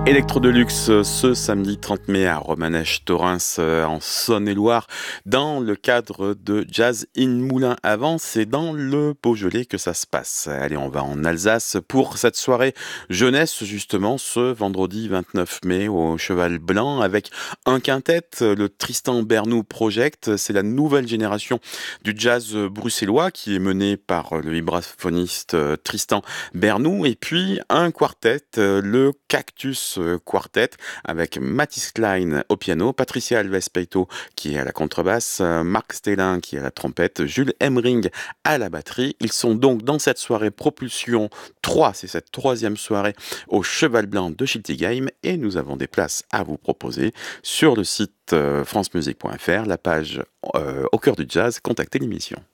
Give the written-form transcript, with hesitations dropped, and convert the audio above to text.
Electro Deluxe ce samedi 30 mai à Romanèche-Thorens en Saône-et-Loire dans le cadre de Jazz in Moulins à Vent. C'est dans le Beaujolais que ça se passe. Allez, on va en Alsace pour cette soirée jeunesse justement ce vendredi 29 mai au Cheval Blanc avec un quintet, le Tristan Bernou Project. C'est la nouvelle génération du jazz bruxellois qui est mené par le vibraphoniste Tristan Bernou et puis un quartet, le Cactus Quartet avec Mathis Klein au piano, Patricia Alves Peito qui est à la contrebasse, Marc Stellin qui est à la trompette, Jules Emring à la batterie. Ils sont donc dans cette soirée Propulsion 3, c'est cette troisième soirée au Cheval Blanc de Schiltigheim et nous avons des places à vous proposer sur le site francemusique.fr, la page au cœur du jazz, contactez l'émission.